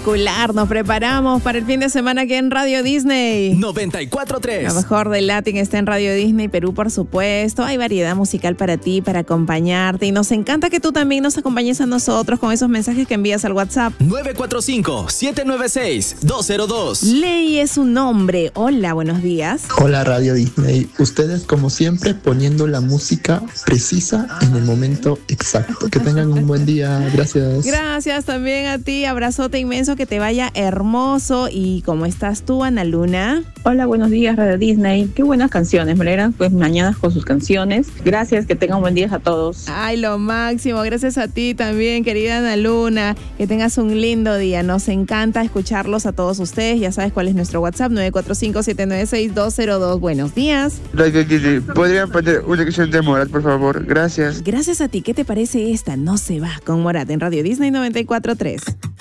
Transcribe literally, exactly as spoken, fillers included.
espectacular. Nos preparamos para el fin de semana aquí en Radio Disney. noventa y cuatro punto tres. Lo mejor del Latin está en Radio Disney Perú, por supuesto. Hay variedad musical para ti, para acompañarte. Y nos encanta que tú también nos acompañes a nosotros con esos mensajes que envías al WhatsApp. nueve cuatro cinco, siete nueve seis, dos cero dos. Ley es su nombre. Hola, buenos días. Hola Radio Disney. Ustedes como siempre poniendo la música precisa en el momento exacto. Que tengan un buen día. Gracias. Gracias también a ti. Abrazote inmenso. Que te vaya hermoso. ¿Y cómo estás tú, Ana Luna? Hola, buenos días, Radio Disney. Qué buenas canciones. Me alegran pues mañanas con sus canciones. Gracias, que tengan buen día a todos. Ay, lo máximo. Gracias a ti también, querida Ana Luna. Que tengas un lindo día. Nos encanta escucharlos a todos ustedes. Ya sabes cuál es nuestro WhatsApp, nueve cuatro cinco, siete nueve seis, dos cero dos. Buenos días. Radio Disney, ¿podrían poner una canción de Morat, por favor? Gracias. Gracias a ti. ¿Qué te parece esta? No se va con Morat en Radio Disney noventa y cuatro punto tres.